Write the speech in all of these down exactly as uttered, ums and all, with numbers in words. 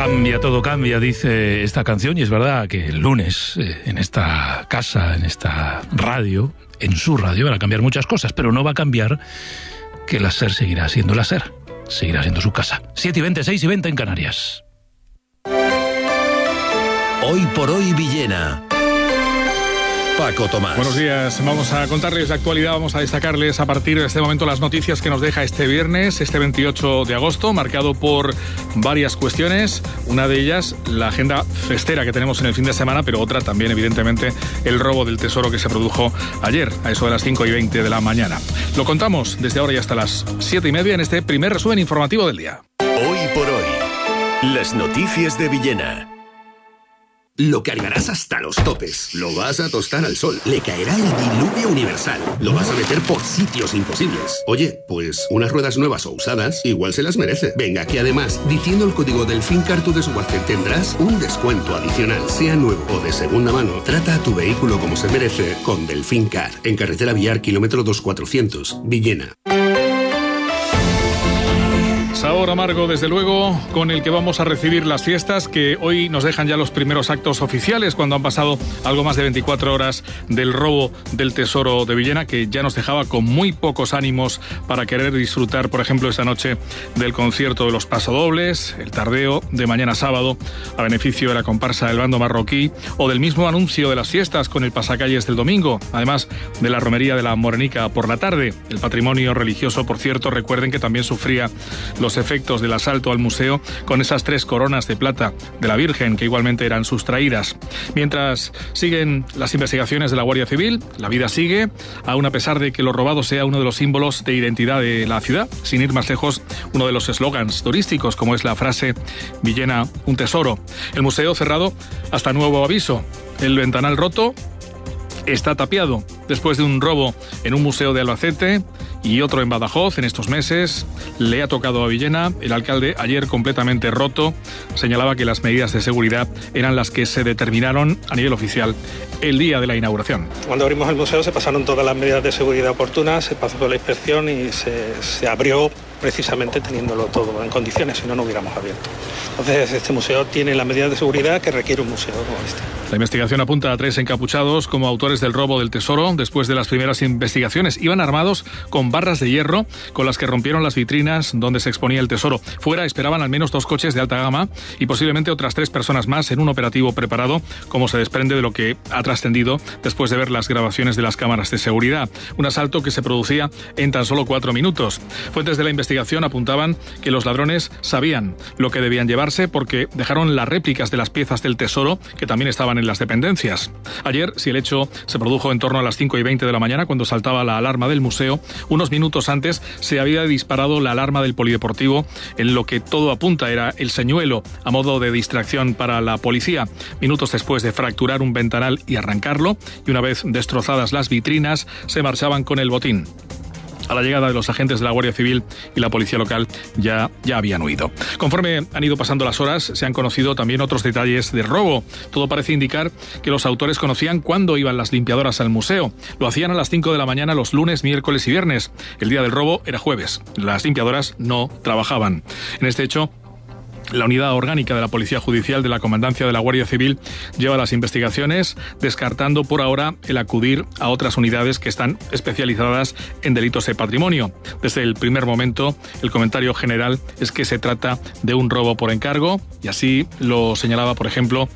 Cambia, todo cambia, dice esta canción, y es verdad que el lunes eh, en esta casa, en esta radio, en su radio, van a cambiar muchas cosas, pero no va a cambiar que la SER seguirá siendo la SER, seguirá siendo su casa. siete y veinte, seis y veinte en Canarias. Hoy por hoy Villena. Paco Tomás. Buenos días, vamos a contarles la actualidad, vamos a destacarles a partir de este momento las noticias que nos deja este viernes, este veintiocho de agosto, marcado por varias cuestiones. Una de ellas, la agenda festera que tenemos en el fin de semana, pero otra también, evidentemente, el robo del tesoro que se produjo ayer, a eso de las cinco y veinte de la mañana. Lo contamos desde ahora y hasta las siete y media en este primer resumen informativo del día. Hoy por hoy, las noticias de Villena. Lo cargarás hasta los topes. Lo vas a tostar al sol. Le caerá el diluvio universal. Lo vas a meter por sitios imposibles. Oye, pues unas ruedas nuevas o usadas igual se las merece. Venga, que además, diciendo el código del Fincar de Subarte, tendrás un descuento adicional. Sea nuevo o de segunda mano, trata a tu vehículo como se merece con Delfincar. En carretera Villar, kilómetro dos cuatrocientos, Villena. Sabor amargo, desde luego, con el que vamos a recibir las fiestas, que hoy nos dejan ya los primeros actos oficiales, cuando han pasado algo más de veinticuatro horas del robo del tesoro de Villena, que ya nos dejaba con muy pocos ánimos para querer disfrutar, por ejemplo, esta noche del concierto de los Pasodobles, el tardeo de mañana sábado a beneficio de la comparsa del bando marroquí, o del mismo anuncio de las fiestas con el pasacalles del domingo, además de la romería de la Morenica por la tarde. El patrimonio religioso, por cierto, recuerden que también sufría los efectos del asalto al museo con esas tres coronas de plata de la Virgen que igualmente eran sustraídas. Mientras siguen las investigaciones de la Guardia Civil, la vida sigue, aún a pesar de que lo robado sea uno de los símbolos de identidad de la ciudad. Sin ir más lejos, uno de los eslogans turísticos, como es la frase Villena, un tesoro. El museo cerrado hasta nuevo aviso. El ventanal roto está tapiado después de un robo en un museo de Albacete y otro en Badajoz en estos meses. Le ha tocado a Villena. El alcalde, ayer completamente roto, señalaba que las medidas de seguridad eran las que se determinaron a nivel oficial el día de la inauguración. Cuando abrimos el museo se pasaron todas las medidas de seguridad oportunas, se pasó por la inspección y se, se abrió precisamente teniéndolo todo en condiciones, si no, no hubiéramos abierto. Entonces, este museo tiene las medidas de seguridad que requiere un museo como este. La investigación apunta a tres encapuchados como autores del robo del tesoro. Después de las primeras investigaciones, iban armados con barras de hierro con las que rompieron las vitrinas donde se exponía el tesoro. Fuera esperaban al menos dos coches de alta gama y posiblemente otras tres personas más en un operativo preparado, como se desprende de lo que ha trascendido después de ver las grabaciones de las cámaras de seguridad. Un asalto que se producía en tan solo cuatro minutos. Fuentes de la investigación apuntaban que los ladrones sabían lo que debían llevarse porque dejaron las réplicas de las piezas del tesoro que también estaban en las dependencias. Ayer, si el hecho se produjo en torno a las cinco y veinte de la mañana, cuando saltaba la alarma del museo, unos minutos antes se había disparado la alarma del polideportivo, en lo que todo apunta era el señuelo a modo de distracción para la policía. Minutos después de fracturar un ventanal y arrancarlo, y una vez destrozadas las vitrinas, se marchaban con el botín. A la llegada de los agentes de la Guardia Civil y la policía local ya, ya habían huido. Conforme han ido pasando las horas, se han conocido también otros detalles de robo. Todo parece indicar que los autores conocían cuándo iban las limpiadoras al museo. Lo hacían a las cinco de la mañana los lunes, miércoles y viernes. El día del robo era jueves. Las limpiadoras no trabajaban. En este hecho, la unidad orgánica de la Policía Judicial de la Comandancia de la Guardia Civil lleva las investigaciones, descartando por ahora el acudir a otras unidades que están especializadas en delitos de patrimonio. Desde el primer momento, el comentario general es que se trata de un robo por encargo, y así lo señalaba, por ejemplo,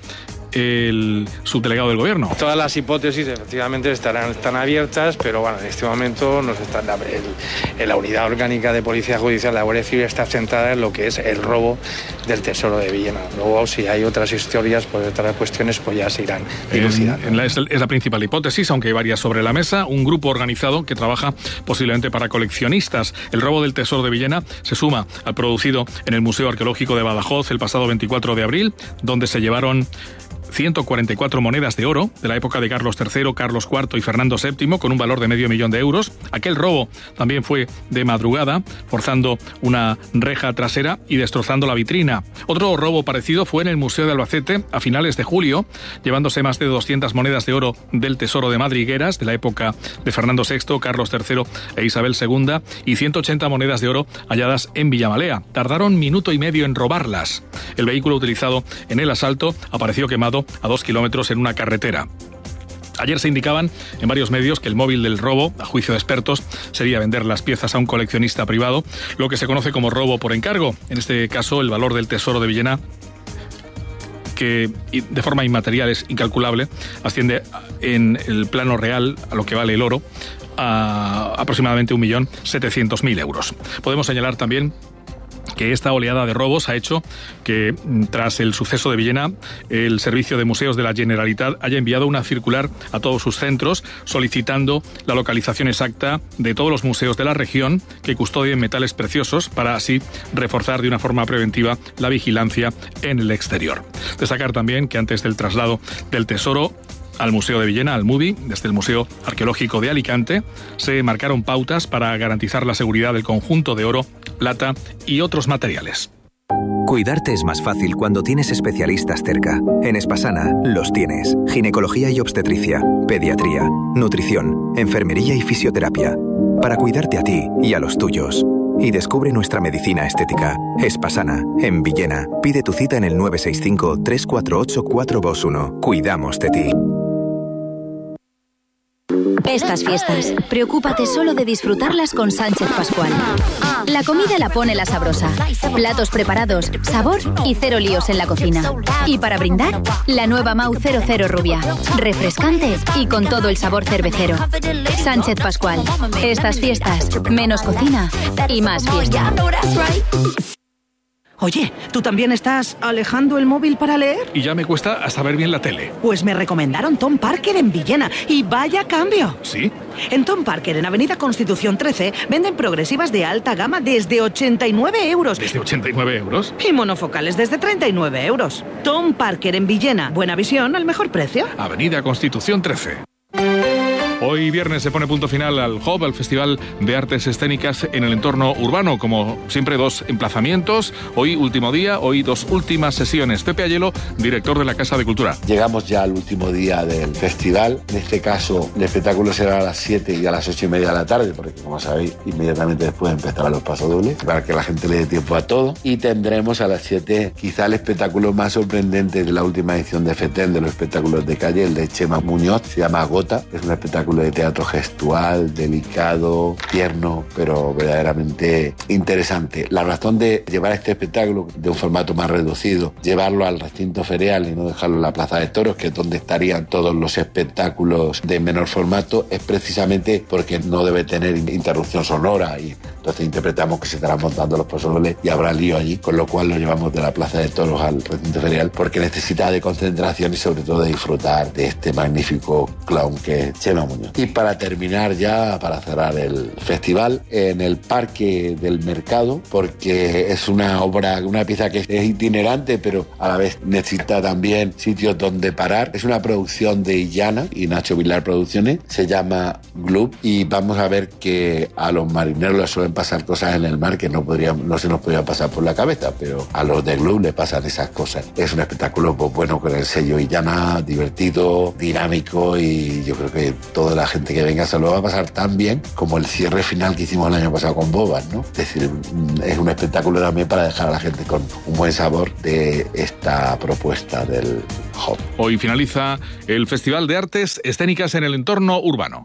el subdelegado del gobierno. Todas las hipótesis efectivamente estarán están abiertas, pero bueno, en este momento nos está, el, en la unidad orgánica de Policía Judicial de la Guardia Civil está centrada en lo que es el robo del tesoro de Villena. Luego, si hay otras historias, pues otras cuestiones, pues ya se irán dilucidando. En, en la, es, es la principal hipótesis, aunque hay varias sobre la mesa. Un grupo organizado que trabaja posiblemente para coleccionistas. El robo del tesoro de Villena se suma al producido en el Museo Arqueológico de Badajoz el pasado veinticuatro de abril, donde se llevaron ciento cuarenta y cuatro monedas de oro de la época de Carlos tercero, Carlos cuarto y Fernando séptimo, con un valor de medio millón de euros. Aquel robo también fue de madrugada, forzando una reja trasera y destrozando la vitrina. Otro robo parecido fue en el Museo de Albacete a finales de julio, llevándose más de doscientas monedas de oro del tesoro de madrigueras de la época de Fernando sexto, Carlos tercero e Isabel segunda, y ciento ochenta monedas de oro halladas en Villamalea. Tardaron minuto y medio en robarlas. El vehículo utilizado en el asalto apareció quemado a dos kilómetros en una carretera. Ayer se indicaban en varios medios que el móvil del robo, a juicio de expertos, sería vender las piezas a un coleccionista privado, lo que se conoce como robo por encargo. En este caso, el valor del tesoro de Villena, que de forma inmaterial es incalculable, asciende en el plano real a lo que vale el oro, a aproximadamente un millón setecientos mil euros. Podemos señalar también que esta oleada de robos ha hecho que, tras el suceso de Villena, el Servicio de Museos de la Generalitat haya enviado una circular a todos sus centros solicitando la localización exacta de todos los museos de la región que custodien metales preciosos, para así reforzar de una forma preventiva la vigilancia en el exterior. Destacar también que antes del traslado del tesoro al Museo de Villena, al MUVI, desde el Museo Arqueológico de Alicante, se marcaron pautas para garantizar la seguridad del conjunto de oro, plata y otros materiales. Cuidarte es más fácil cuando tienes especialistas cerca. En Espasana los tienes. Ginecología y obstetricia, pediatría, nutrición, enfermería y fisioterapia. Para cuidarte a ti y a los tuyos. Y descubre nuestra medicina estética. Espasana, en Villena. Pide tu cita en el nueve seis cinco, tres cuatro ocho, cuatro dos uno. Cuidamos de ti. Estas fiestas, preocúpate solo de disfrutarlas con Sánchez Pascual. La comida la pone la sabrosa. Platos preparados, sabor y cero líos en la cocina. Y para brindar, la nueva Mau cero cero Rubia. Refrescante y con todo el sabor cervecero. Sánchez Pascual. Estas fiestas, menos cocina y más fiesta. Oye, ¿tú también estás alejando el móvil para leer? Y ya me cuesta hasta ver bien la tele. Pues me recomendaron Tom Parker en Villena, y vaya cambio. ¿Sí? En Tom Parker, en Avenida Constitución trece, venden progresivas de alta gama desde ochenta y nueve euros. ¿Desde ochenta y nueve euros? Y monofocales desde treinta y nueve euros. Tom Parker en Villena. Buena visión al mejor precio. Avenida Constitución trece. Hoy viernes se pone punto final al Hub, al Festival de Artes Escénicas en el entorno urbano. Como siempre, dos emplazamientos. Hoy último día, hoy dos últimas sesiones. Pepe Ayelo, director de la Casa de Cultura. Llegamos ya al último día del festival. En este caso, el espectáculo será a las siete y a las ocho y media de la tarde, porque como sabéis, inmediatamente después empezarán los pasodobles, para que la gente le dé tiempo a todo. Y tendremos a las siete quizá el espectáculo más sorprendente de la última edición de FETEN, de los espectáculos de calle, el de Chema Muñoz. Se llama Gota. Es un espectáculo de teatro gestual, delicado, tierno, pero verdaderamente interesante. La razón de llevar este espectáculo de un formato más reducido, llevarlo al recinto ferial y no dejarlo en la Plaza de Toros, que es donde estarían todos los espectáculos de menor formato, es precisamente porque no debe tener interrupción sonora, y entonces interpretamos que se estarán montando los pasodobles y habrá lío allí, con lo cual lo llevamos de la Plaza de Toros al recinto ferial, porque necesita de concentración y sobre todo de disfrutar de este magnífico clown que es Chema Muñoz. Y para terminar ya, para cerrar el festival, en el Parque del Mercado, porque es una obra, una pieza que es itinerante, pero a la vez necesita también sitios donde parar. Es una producción de Illana y Nacho Vilar Producciones, se llama Gloop, y vamos a ver que a los marineros les suelen pasar cosas en el mar que no, podrían, no se nos podían pasar por la cabeza, pero a los de Gloop les pasan esas cosas. Es un espectáculo pues, bueno, con el sello Illana, divertido, dinámico, y yo creo que toda la gente que venga se lo va a pasar tan bien como el cierre final que hicimos el año pasado con Bobas, ¿no? Es decir, es un espectáculo también para dejar a la gente con un buen sabor de esta propuesta del Hub. Hoy finaliza el Festival de Artes Escénicas en el entorno urbano.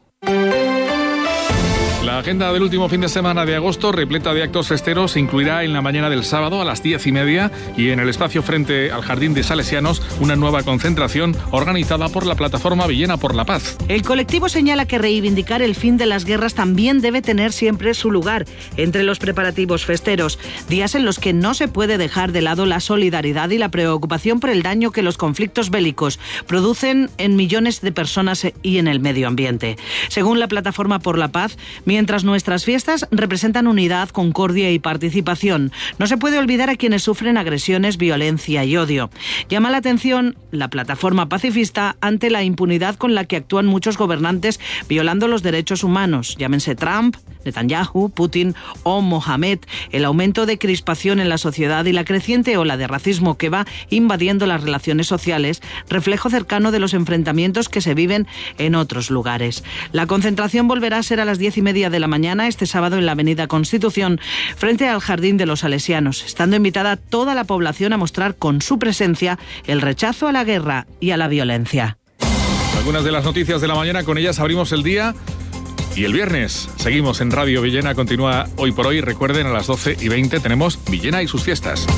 La agenda del último fin de semana de agosto, repleta de actos festeros, incluirá en la mañana del sábado a las diez y media y en el espacio frente al Jardín de Salesianos una nueva concentración organizada por la plataforma Villena por la Paz. El colectivo señala que reivindicar el fin de las guerras también debe tener siempre su lugar entre los preparativos festeros, días en los que no se puede dejar de lado la solidaridad y la preocupación por el daño que los conflictos bélicos producen en millones de personas y en el medio ambiente. Según la plataforma por la Paz, mientras nuestras fiestas representan unidad, concordia y participación, no se puede olvidar a quienes sufren agresiones, violencia y odio. Llama la atención la plataforma pacifista ante la impunidad con la que actúan muchos gobernantes violando los derechos humanos, llámense Trump, Netanyahu, Putin o Mohamed. El aumento de crispación en la sociedad y la creciente ola de racismo que va invadiendo las relaciones sociales, reflejo cercano de los enfrentamientos que se viven en otros lugares. La concentración volverá a ser a las diez y media de la mañana este sábado en la Avenida Constitución, frente al Jardín de los Salesianos, estando invitada toda la población a mostrar con su presencia el rechazo a la guerra y a la violencia. Algunas de las noticias de la mañana, con ellas abrimos el día. Y el viernes seguimos en Radio Villena, continúa Hoy por Hoy. Recuerden, a las doce y veinte tenemos Villena y sus fiestas.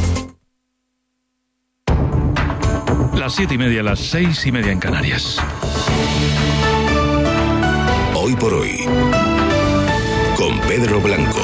Las siete y media, las seis y media en Canarias. Hoy por Hoy, con Pedro Blanco.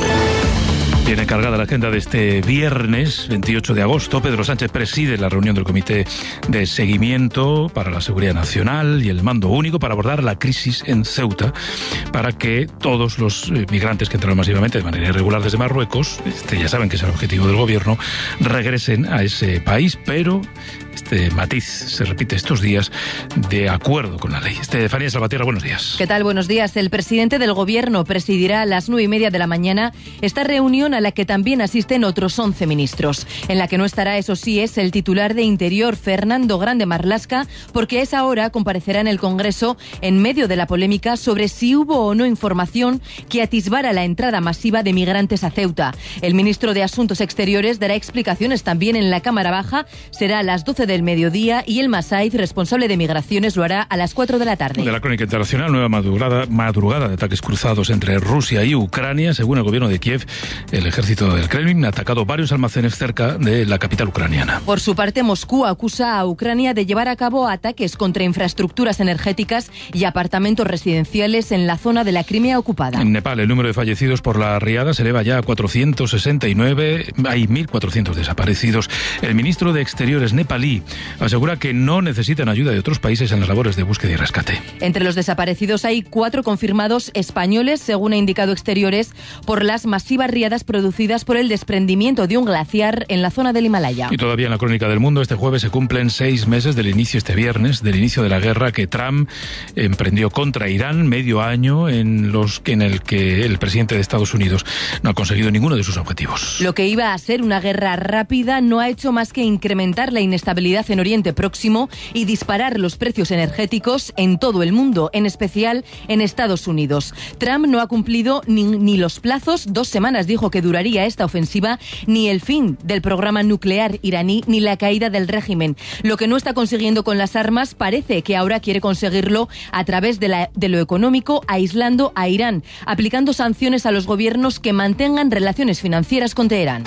Tiene cargada la agenda de este viernes veintiocho de agosto. Pedro Sánchez preside la reunión del Comité de Seguimiento para la Seguridad Nacional y el Mando Único para abordar la crisis en Ceuta, para que todos los migrantes que entraron masivamente de manera irregular desde Marruecos, este, ya saben que es el objetivo del gobierno, regresen a ese país, pero este matiz se repite estos días de acuerdo con la ley. Estefanía Salvatierra, buenos días. ¿Qué tal? Buenos días. El presidente del gobierno presidirá a las nueve y media de la mañana esta reunión a la que también asisten otros once ministros. En la que no estará, eso sí, es el titular de Interior, Fernando Grande Marlaska, porque a esa hora comparecerá en el Congreso en medio de la polémica sobre si hubo o no información que atisbara la entrada masiva de migrantes a Ceuta. El ministro de Asuntos Exteriores dará explicaciones también en la Cámara Baja. Será a las doce del mediodía y el Masaiz, responsable de migraciones, lo hará a las cuatro de la tarde. De la crónica internacional, nueva madrugada, madrugada de ataques cruzados entre Rusia y Ucrania. Según el gobierno de Kiev, el ejército del Kremlin ha atacado varios almacenes cerca de la capital ucraniana. Por su parte, Moscú acusa a Ucrania de llevar a cabo ataques contra infraestructuras energéticas y apartamentos residenciales en la zona de la Crimea ocupada. En Nepal, el número de fallecidos por la riada se eleva ya a cuatrocientos sesenta y nueve. Hay mil cuatrocientos desaparecidos. El ministro de Exteriores nepalí asegura que no necesitan ayuda de otros países en las labores de búsqueda y rescate. Entre los desaparecidos hay cuatro confirmados españoles, según ha indicado Exteriores, por las masivas riadas producidas por el desprendimiento de un glaciar en la zona del Himalaya. Y todavía en la crónica del mundo, este jueves se cumplen seis meses del inicio, este viernes, del inicio de la guerra que Trump emprendió contra Irán, medio año en, los, en el que el presidente de Estados Unidos no ha conseguido ninguno de sus objetivos. Lo que iba a ser una guerra rápida no ha hecho más que incrementar la inestabilidad en Oriente Próximo y disparar los precios energéticos en todo el mundo, en especial en Estados Unidos. Trump no ha cumplido ni, ni los plazos, dos semanas dijo que duraría esta ofensiva, ni el fin del programa nuclear iraní, ni la caída del régimen. Lo que no está consiguiendo con las armas parece que ahora quiere conseguirlo a través de, la, de lo económico, aislando a Irán, aplicando sanciones a los gobiernos que mantengan relaciones financieras con Teherán.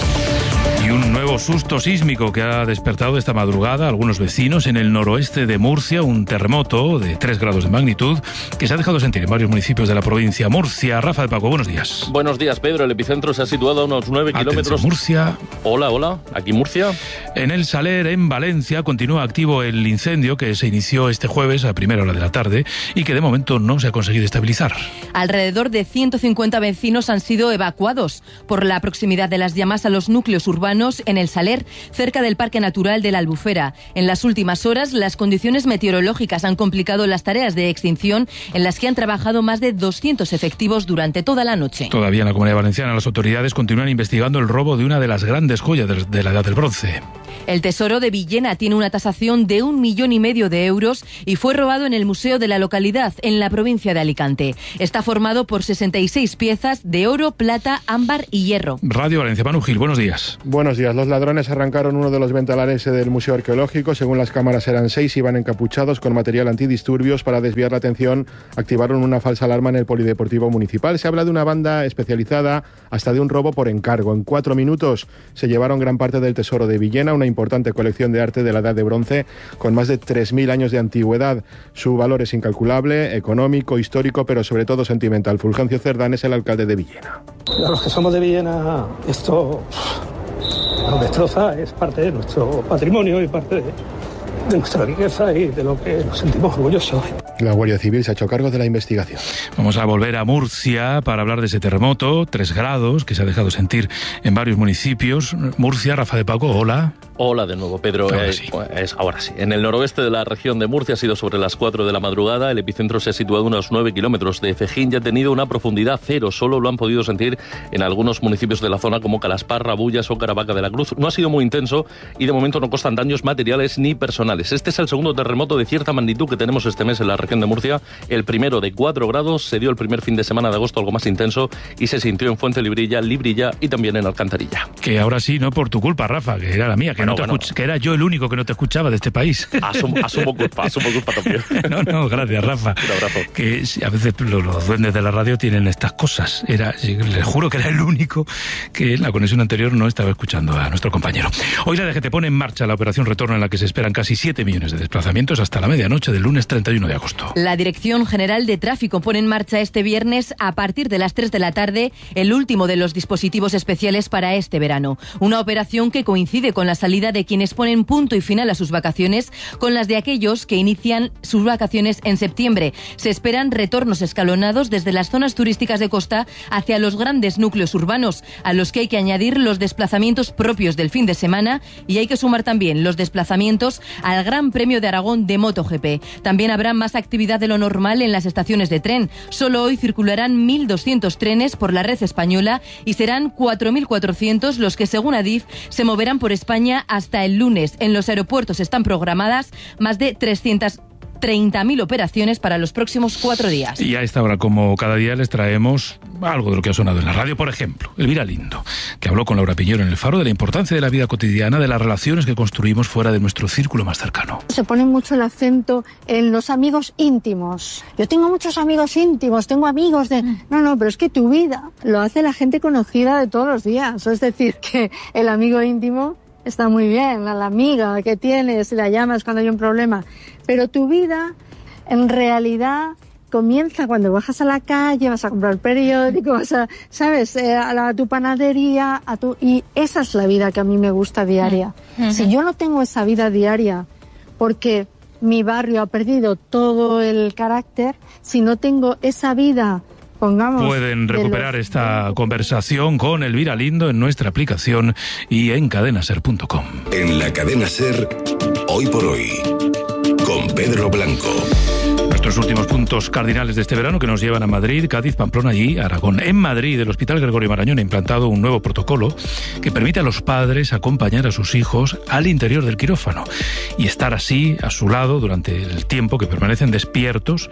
Y un nuevo susto sísmico que ha despertado esta madrugada a algunos vecinos en el noroeste de Murcia, un terremoto de tres grados de magnitud que se ha dejado sentir en varios municipios de la provincia. Murcia, Rafa de Paco, buenos días. Buenos días, Pedro. El epicentro se ha situado a unos nueve kilómetros. Murcia. Hola, hola. Aquí Murcia. En el Saler, en Valencia, continúa activo el incendio que se inició este jueves a primera hora de la tarde y que de momento no se ha conseguido estabilizar. Alrededor de ciento cincuenta vecinos han sido evacuados por la proximidad de las llamas a los núcleos urbanos en el Saler, cerca del Parque Natural de la Albufera. En las últimas horas, las condiciones meteorológicas han complicado las tareas de extinción en las que han trabajado más de doscientos efectivos durante toda la noche. Todavía en la Comunidad Valenciana, las autoridades continúan investigando el robo de una de las grandes joyas de la Edad del Bronce. El Tesoro de Villena tiene una tasación de un millón y medio de euros y fue robado en el museo de la localidad, en la provincia de Alicante. Está formado por sesenta y seis piezas de oro, plata, ámbar y hierro. Radio Valencia, Manu Gil, buenos días. Buenos días. Los ladrones arrancaron uno de los ventanales del Museo Arqueológico. Según las cámaras eran seis, iban encapuchados con material antidisturbios. Para desviar la atención, activaron una falsa alarma en el Polideportivo Municipal. Se habla de una banda especializada, hasta de un robo por encargo. En cuatro minutos se llevaron gran parte del Tesoro de Villena, una importante colección de arte de la Edad de Bronce con más de tres mil años de antigüedad. Su valor es incalculable, económico, histórico, pero sobre todo sentimental. Fulgencio Cerdán es el alcalde de Villena. A los que somos de Villena, esto nos destroza, es parte de nuestro patrimonio y parte de, de nuestra riqueza y de lo que nos sentimos orgullosos. La Guardia Civil se ha hecho cargo de la investigación. Vamos a volver a Murcia para hablar de ese terremoto, tres grados, que se ha dejado sentir en varios municipios. Murcia, Rafa de Paco, hola. Hola de nuevo, Pedro. Ahora eh, sí. Es, ahora sí. En el noroeste de la región de Murcia ha sido sobre las cuatro de la madrugada. El epicentro se ha situado a unos nueve kilómetros de Fejín y ha tenido una profundidad cero. Solo lo han podido sentir en algunos municipios de la zona como Calasparra, Bullas o Caravaca de la Cruz. No ha sido muy intenso y de momento no constan daños materiales ni personales. Este es el segundo terremoto de cierta magnitud que tenemos este mes en la región de Murcia. El primero de cuatro grados se dio el primer fin de semana de agosto, algo más intenso, y se sintió en Fuente Librilla, Librilla y también en Alcantarilla. Que ahora sí, no por tu culpa, Rafa, que era la mía, que, Bueno, no te bueno. escuch- que era yo el único que no te escuchaba de este país. Asumo, asumo culpa, asumo culpa también. No, no, gracias, Rafa. Un abrazo. Que sí, a veces los, los duendes de la radio tienen estas cosas. Era, les juro que era el único que en la conexión anterior no estaba escuchando a nuestro compañero. Hoy la D G T pone en marcha la operación retorno en la que se esperan casi siete millones de desplazamientos hasta la medianoche del lunes treinta y uno de agosto. La Dirección General de Tráfico pone en marcha este viernes, a partir de las tres de la tarde, el último de los dispositivos especiales para este verano. Una operación que coincide con la salida de quienes ponen punto y final a sus vacaciones, con las de aquellos que inician sus vacaciones en septiembre. Se esperan retornos escalonados desde las zonas turísticas de costa hacia los grandes núcleos urbanos, a los que hay que añadir los desplazamientos propios del fin de semana y hay que sumar también los desplazamientos al Gran Premio de Aragón de MotoGP. También habrá más actividad de lo normal en las estaciones de tren. Solo hoy circularán mil doscientos trenes por la red española y serán cuatro mil cuatrocientos los que, según Adif, se moverán por España hasta el lunes. En los aeropuertos están programadas más de trescientas treinta mil operaciones para los próximos cuatro días. Y a esta hora, como cada día, les traemos algo de lo que ha sonado en la radio. Por ejemplo, Elvira Lindo, que habló con Laura Piñero en El Faro de la importancia de la vida cotidiana, de las relaciones que construimos fuera de nuestro círculo más cercano. Se pone mucho el acento en los amigos íntimos. Yo tengo muchos amigos íntimos, tengo amigos de... No, no, pero es que tu vida lo hace la gente conocida de todos los días. Es decir, que el amigo íntimo está muy bien, la, la amiga que tienes, la llamas cuando hay un problema. Pero tu vida, en realidad, comienza cuando bajas a la calle, vas a comprar periódico, vas a, ¿sabes? Eh, a, la, a tu panadería, a tu... Y esa es la vida que a mí me gusta diaria. Uh-huh. Si yo no tengo esa vida diaria, porque mi barrio ha perdido todo el carácter, si no tengo esa vida... Pongamos Pueden recuperar los... esta conversación con Elvira Lindo en nuestra aplicación y en cadenaser punto com. En la cadena SER, hoy por hoy, con Pedro Blanco. Nuestros últimos puntos cardinales de este verano que nos llevan a Madrid, Cádiz, Pamplona y Aragón. En Madrid, el Hospital Gregorio Marañón ha implantado un nuevo protocolo que permite a los padres acompañar a sus hijos al interior del quirófano y estar así a su lado durante el tiempo que permanecen despiertos.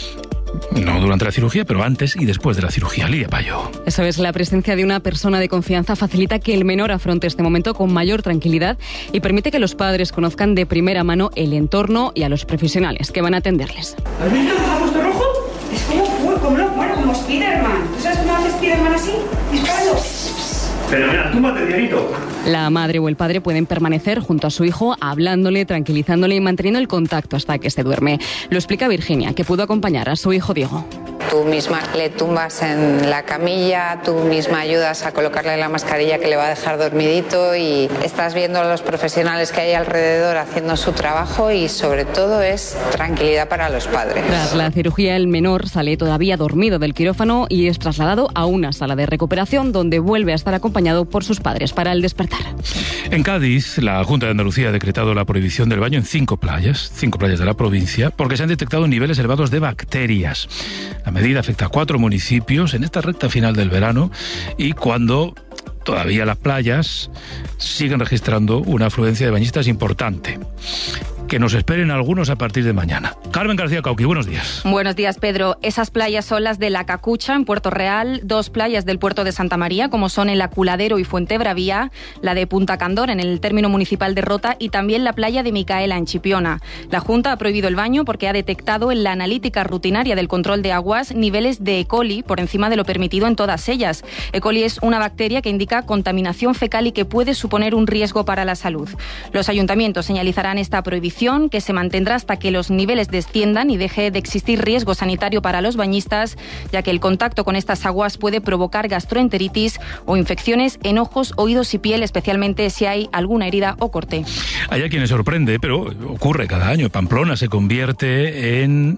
No durante la cirugía, pero antes y después de la cirugía. Lidia Payo. Eso es, la presencia de una persona de confianza facilita que el menor afronte este momento con mayor tranquilidad y permite que los padres conozcan de primera mano el entorno y a los profesionales que van a atenderles. ¿Has visto que se ha puesto rojo? Es como full, como, lo, bueno, como Spiderman. ¿Tú sabes cómo hace Spiderman así? Disparando. Pero mira, túmbate, Dianito. La madre o el padre pueden permanecer junto a su hijo, hablándole, tranquilizándole y manteniendo el contacto hasta que se duerme. Lo explica Virginia, que pudo acompañar a su hijo Diego. Tú misma le tumbas en la camilla, tú misma ayudas a colocarle la mascarilla que le va a dejar dormidito y estás viendo a los profesionales que hay alrededor haciendo su trabajo y sobre todo es tranquilidad para los padres. Tras la cirugía, el menor sale todavía dormido del quirófano y es trasladado a una sala de recuperación donde vuelve a estar acompañado por sus padres para el despertar. En Cádiz, la Junta de Andalucía ha decretado la prohibición del baño en cinco playas, cinco playas de la provincia, porque se han detectado niveles elevados de bacterias. La medida afecta a cuatro municipios en esta recta final del verano y cuando todavía las playas siguen registrando una afluencia de bañistas importante. Que nos esperen algunos a partir de mañana. Carmen García Cauqui, buenos días. Buenos días, Pedro. Esas playas son las de La Cacucha, en Puerto Real, dos playas del puerto de Santa María, como son el Aculadero y Fuentebravía, la de Punta Candor, en el término municipal de Rota, y también la playa de Micaela, en Chipiona. La Junta ha prohibido el baño porque ha detectado en la analítica rutinaria del control de aguas niveles de E. coli por encima de lo permitido en todas ellas. E. coli es una bacteria que indica contaminación fecal y que puede suponer un riesgo para la salud. Los ayuntamientos señalizarán esta prohibición, que se mantendrá hasta que los niveles desciendan y deje de existir riesgo sanitario para los bañistas, ya que el contacto con estas aguas puede provocar gastroenteritis o infecciones en ojos, oídos y piel, especialmente si hay alguna herida o corte. Hay a quienes sorprende, pero ocurre cada año. Pamplona se convierte en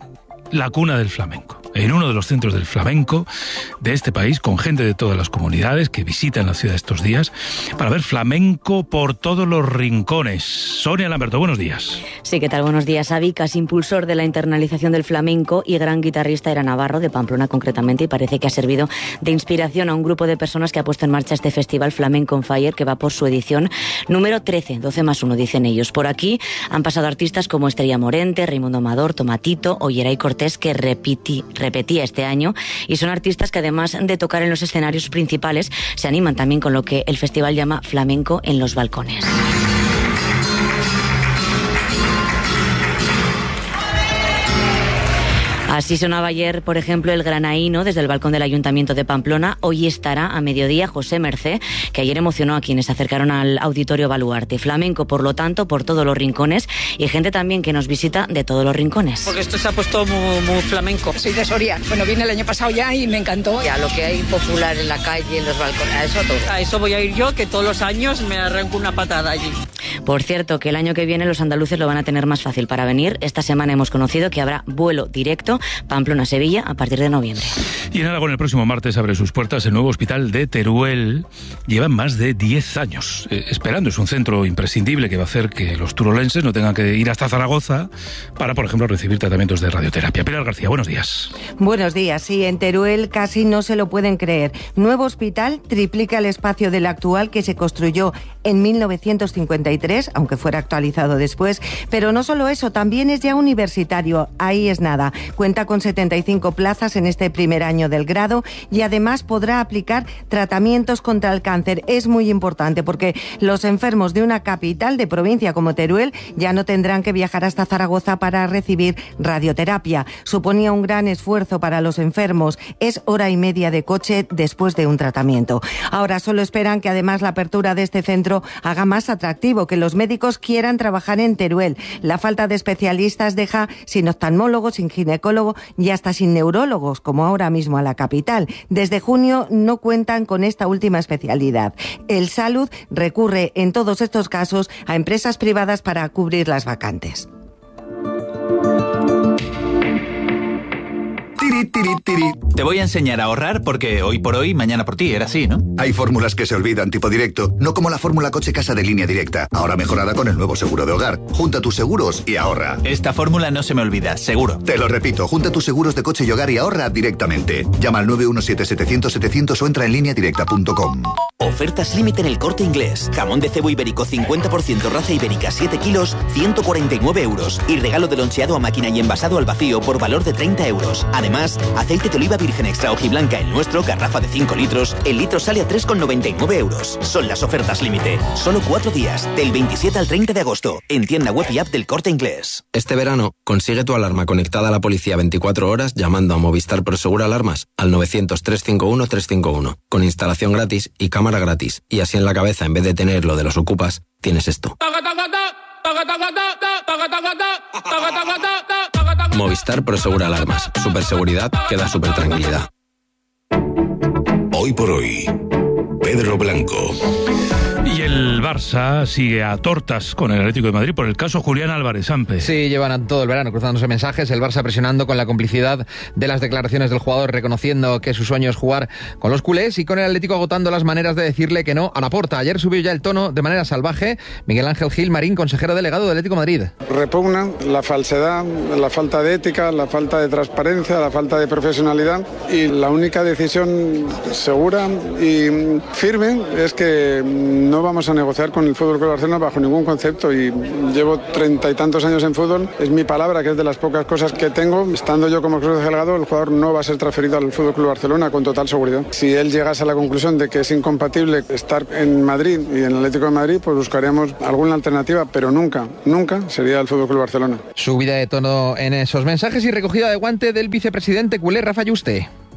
la cuna del flamenco, en uno de los centros del flamenco de este país, con gente de todas las comunidades que visitan la ciudad estos días, para ver flamenco por todos los rincones. Sonia Lamberto, buenos días. Sí, ¿qué tal? Buenos días. Avicas, impulsor de la internalización del flamenco y gran guitarrista, era navarro, de Pamplona concretamente, y parece que ha servido de inspiración a un grupo de personas que ha puesto en marcha este festival Flamenco on Fire, que va por su edición número trece, doce más uno, dicen ellos. Por aquí han pasado artistas como Estrella Morente, Raimundo Amador, Tomatito o Yeray Cortés, que repiti, repetía este año, y son artistas que además de tocar en los escenarios principales, se animan también con lo que el festival llama flamenco en los balcones. Así sonaba ayer, por ejemplo, el granaíno desde el balcón del Ayuntamiento de Pamplona. Hoy estará a mediodía José Mercé, que ayer emocionó a quienes se acercaron al Auditorio Baluarte. Flamenco, por lo tanto, por todos los rincones, y gente también que nos visita de todos los rincones. Porque esto se ha puesto muy, muy flamenco. Soy de Soria. Bueno, vine el año pasado ya y me encantó. Ya lo que hay popular en la calle, en los balcones, a eso todo. A eso voy a ir yo, que todos los años me arranco una patada allí. Por cierto, que el año que viene los andaluces lo van a tener más fácil para venir. Esta semana hemos conocido que habrá vuelo directo Pamplona-Sevilla a partir de noviembre. Y en Aragón el próximo martes abre sus puertas el nuevo hospital de Teruel. Llevan más de diez años eh, esperando. Es un centro imprescindible que va a hacer que los turolenses no tengan que ir hasta Zaragoza para, por ejemplo, recibir tratamientos de radioterapia. Pilar García, buenos días. Buenos días. Sí, en Teruel casi no se lo pueden creer. Nuevo hospital triplica el espacio del actual, que se construyó en mil novecientos cincuenta y tres, aunque fuera actualizado después. Pero no solo eso, también es ya universitario. Ahí es nada. Cuenta con setenta y cinco plazas en este primer año del grado y además podrá aplicar tratamientos contra el cáncer. Es muy importante porque los enfermos de una capital de provincia como Teruel ya no tendrán que viajar hasta Zaragoza para recibir radioterapia. Suponía un gran esfuerzo para los enfermos. Es hora y media de coche después de un tratamiento. Ahora solo esperan que además la apertura de este centro haga más atractivo, que los médicos quieran trabajar en Teruel. La falta de especialistas deja sin oftalmólogo, sin ginecólogo y hasta sin neurólogos, como ahora mismo a la capital. Desde junio no cuentan con esta última especialidad. El Salud recurre en todos estos casos a empresas privadas para cubrir las vacantes. Tiri, tiri, tiri. Te voy a enseñar a ahorrar porque hoy por hoy, mañana por ti, era así, ¿no? Hay fórmulas que se olvidan tipo directo, no como la fórmula coche casa de Línea Directa, ahora mejorada con el nuevo seguro de hogar. Junta tus seguros y ahorra. Esta fórmula no se me olvida, seguro. Te lo repito, junta tus seguros de coche y hogar y ahorra directamente. Llama al nueve uno siete, setecientos, setecientos o entra en línea directa punto com. Ofertas límite en El Corte Inglés. Jamón de cebo ibérico cincuenta por ciento raza ibérica siete kilos, ciento cuarenta y nueve euros. Y regalo de loncheado a máquina y envasado al vacío por valor de treinta euros. Además, aceite de oliva virgen extra hojiblanca el nuestro, garrafa de cinco litros. El litro sale a tres con noventa y nueve euros. Son las ofertas límite. Solo cuatro días, del veintisiete al treinta de agosto. En tienda web y app del Corte Inglés. Este verano, consigue tu alarma conectada a la policía veinticuatro horas llamando a Movistar Prosegur Alarmas al novecientos, trescientos cincuenta y uno, trescientos cincuenta y uno. Con instalación gratis y cámara gratis. Y así en la cabeza, en vez de tener lo de los ocupas, tienes esto. Movistar Prosegur Alarmas. Superseguridad que da super tranquilidad. Hoy por hoy, Pedro Blanco. Y el Barça sigue a tortas con el Atlético de Madrid por el caso Julián Álvarez, Ampe. Sí, llevan todo el verano cruzándose mensajes, el Barça presionando con la complicidad de las declaraciones del jugador, reconociendo que su sueño es jugar con los culés, y con el Atlético agotando las maneras de decirle que no a Laporta. Ayer subió ya el tono de manera salvaje Miguel Ángel Gil Marín, consejero delegado del Atlético de Madrid. Repugna la falsedad, la falta de ética, la falta de transparencia, la falta de profesionalidad, y la única decisión segura y firme es que no vamos a negociar con el Fútbol Club Barcelona bajo ningún concepto, y llevo treinta y tantos años en fútbol. Es mi palabra, que es de las pocas cosas que tengo. Estando yo como consejero delegado, el jugador no va a ser transferido al Fútbol Club Barcelona con total seguridad. Si él llegase a la conclusión de que es incompatible estar en Madrid y en el Atlético de Madrid, pues buscaríamos alguna alternativa, pero nunca, nunca sería el Fútbol Club Barcelona. Subida de tono en esos mensajes y recogida de guante del vicepresidente culé Rafa Yuste.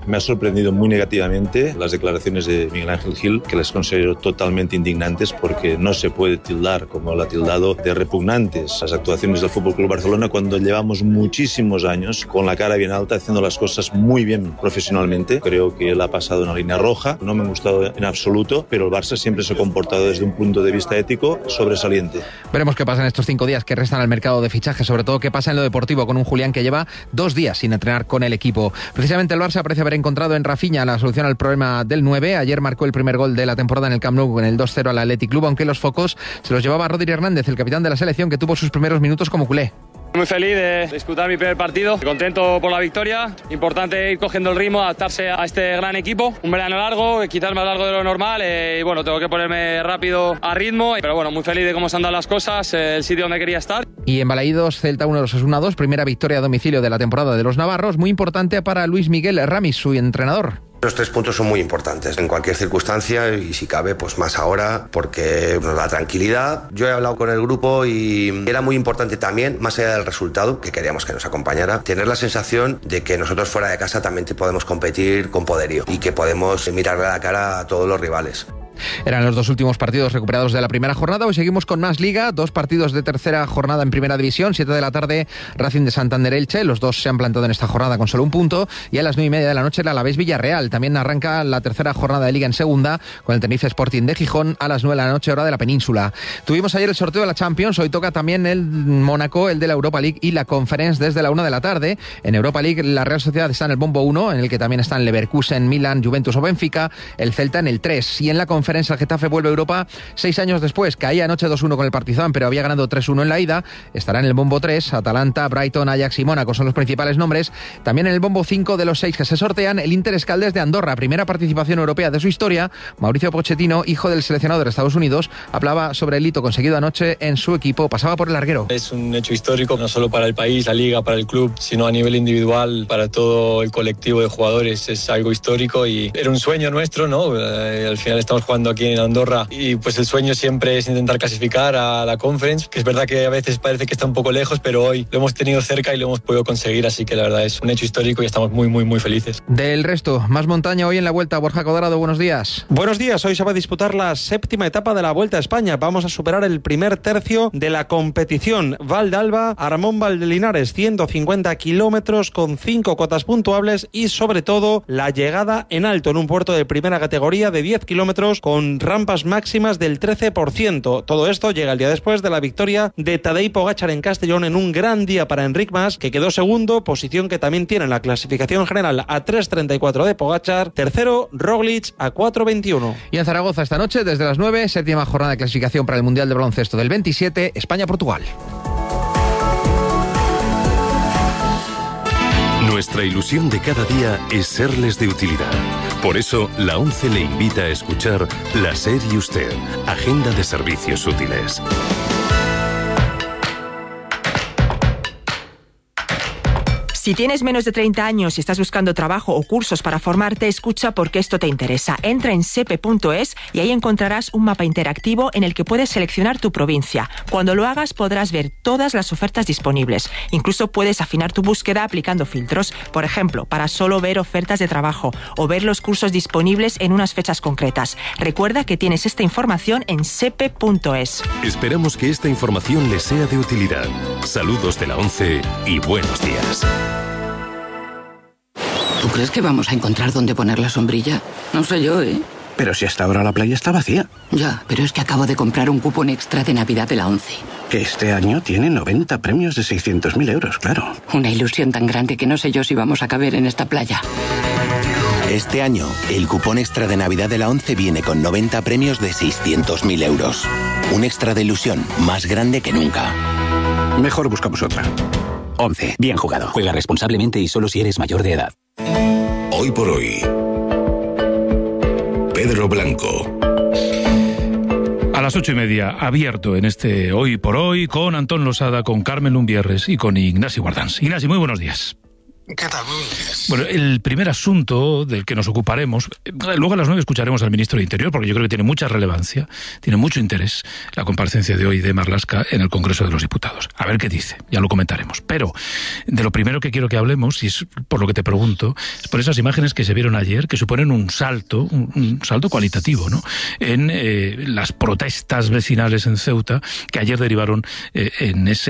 Me ha sorprendido muy negativamente las declaraciones de Miguel Ángel Gil, que las considero totalmente indignantes porque no se puede tildar, como lo ha tildado, de repugnantes las actuaciones del F C Barcelona cuando llevamos muchísimos años con la cara bien alta haciendo las cosas muy bien profesionalmente. Creo que él ha pasado una línea roja, no me ha gustado en absoluto, pero el Barça siempre se ha comportado desde un punto de vista ético sobresaliente. Veremos qué pasa en estos cinco días que restan al mercado de fichajes, sobre todo qué pasa en lo deportivo con un Julián que lleva dos días sin entrenar con el equipo. Precisamente el Barça parece haber encontrado en Rafinha la solución al problema del nueve. Ayer marcó el primer gol de la temporada en el Camp Nou en el dos cero al Athletic Club, aunque los focos se los llevaba Rodri Hernández, el capitán de la selección, que tuvo sus primeros minutos como culé. Muy feliz de disputar mi primer partido, contento por la victoria, importante ir cogiendo el ritmo, adaptarse a este gran equipo, un verano largo, quizás más largo de lo normal eh, y bueno, tengo que ponerme rápido a ritmo, pero bueno, muy feliz de cómo se han dado las cosas, eh, el sitio donde quería estar. Y en Balaídos, Celta uno, Osasuna dos, primera victoria a domicilio de la temporada de los navarros, muy importante para Luis Miguel Ramis, su entrenador. Los tres puntos son muy importantes en cualquier circunstancia y si cabe pues más ahora porque nos da tranquilidad. Yo he hablado con el grupo y era muy importante también, más allá del resultado, que queríamos que nos acompañara, tener la sensación de que nosotros fuera de casa también podemos competir con poderío y que podemos mirarle a la cara a todos los rivales. Eran los dos últimos partidos recuperados de la primera jornada. Hoy seguimos con más Liga, dos partidos de tercera jornada en Primera División, siete de la tarde Racing de Santander Elche, los dos se han plantado en esta jornada con solo un punto, y a las nueve y media de la noche el Alavés Villarreal. También arranca la tercera jornada de Liga en segunda con el Tenerife Sporting de Gijón a las nueve de la noche hora de la península. Tuvimos ayer el sorteo de la Champions, hoy toca también el Mónaco, el de la Europa League y la Conference desde la una de la tarde. En Europa League la Real Sociedad está en el bombo uno, en el que también están Leverkusen, Milan, Juventus o Benfica, el Celta en el tres, y en la Conference el Getafe vuelve a Europa seis años después. Caía anoche dos uno con el Partizan, pero había ganado tres uno en la ida. Estará en el bombo tres. Atalanta, Brighton, Ajax y Mónaco son los principales nombres. También en el bombo cinco de los seis que se sortean, el Inter Escaldes de Andorra, primera participación europea de su historia. Mauricio Pochettino, hijo del seleccionador de Estados Unidos, hablaba sobre el hito conseguido anoche en su equipo. Pasaba por el larguero. Es un hecho histórico, no solo para el país, la liga, para el club, sino a nivel individual, para todo el colectivo de jugadores. Es algo histórico y era un sueño nuestro, ¿no? Eh, al final estamos jugando aquí en Andorra y pues el sueño siempre es intentar clasificar a la Conference, que es verdad que a veces parece que está un poco lejos, pero hoy lo hemos tenido cerca y lo hemos podido conseguir, así que la verdad es un hecho histórico y estamos muy muy muy felices. Del resto, más montaña hoy en la Vuelta. Borja Codarado, buenos días. Buenos días, hoy se va a disputar la séptima etapa de la Vuelta a España. Vamos a superar el primer tercio de la competición. Val d'Alba, Aramón Valdelinares, ciento cincuenta kilómetros con cinco cotas puntuables y sobre todo la llegada en alto en un puerto de primera categoría de diez kilómetros con rampas máximas del trece por ciento. Todo esto llega el día después de la victoria de Tadej Pogačar en Castellón en un gran día para Enric Mas, que quedó segundo, posición que también tiene en la clasificación general a tres treinta y cuatro de Pogačar. Tercero, Roglic a cuatro veintiuno. Y en Zaragoza esta noche, desde las nueve, séptima jornada de clasificación para el Mundial de Baloncesto del veintisiete, España-Portugal. Nuestra ilusión de cada día es serles de utilidad. Por eso, la ONCE le invita a escuchar La SER y Usted, Agenda de Servicios Útiles. Si tienes menos de treinta años y estás buscando trabajo o cursos para formarte, escucha porque esto te interesa. Entra en sepe punto es y ahí encontrarás un mapa interactivo en el que puedes seleccionar tu provincia. Cuando lo hagas podrás ver todas las ofertas disponibles. Incluso puedes afinar tu búsqueda aplicando filtros, por ejemplo, para solo ver ofertas de trabajo o ver los cursos disponibles en unas fechas concretas. Recuerda que tienes esta información en sepe punto es. Esperamos que esta información les sea de utilidad. Saludos de la ONCE y buenos días. ¿Tú crees que vamos a encontrar dónde poner la sombrilla? No sé yo, ¿eh? Pero si hasta ahora la playa está vacía. Ya, pero es que acabo de comprar un cupón extra de Navidad de la ONCE. Que este año tiene noventa premios de seiscientos mil euros, claro. Una ilusión tan grande que no sé yo si vamos a caber en esta playa. Este año, el cupón extra de Navidad de la ONCE viene con noventa premios de seiscientos mil euros. Un extra de ilusión más grande que nunca. Mejor buscamos otra. ONCE. Bien jugado. Juega responsablemente y solo si eres mayor de edad. Hoy por hoy, Pedro Blanco. A las ocho y media, abierto en este Hoy por Hoy, con Antón Losada, con Carmen Lumbierres y con Ignasi Guardans. Ignasi, muy buenos días. ¿Qué tal? Muy bien. Bueno, el primer asunto del que nos ocuparemos, luego a las nueve escucharemos al ministro de Interior, porque yo creo que tiene mucha relevancia, tiene mucho interés la comparecencia de hoy de Marlaska en el Congreso de los Diputados. A ver qué dice, ya lo comentaremos. Pero de lo primero que quiero que hablemos, y es por lo que te pregunto, es por esas imágenes que se vieron ayer, que suponen un salto, un, un salto cualitativo, ¿no?, en eh, las protestas vecinales en Ceuta, que ayer derivaron eh, en ese